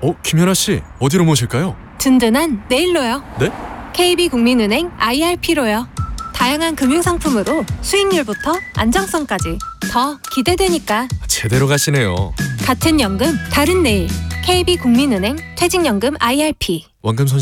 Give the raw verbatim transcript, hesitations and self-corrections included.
어, 김연아 씨, 어디로 모실까요? 든든한 내일로요. 네? 케이비국민은행 아이알피로요. 다양한 금융상품으로 수익률부터 안정성까지 더 기대되니까. 제대로 가시네요. 같은 연금, 다른 내일. 케이비국민은행 퇴직연금 아이알피. 원금 손실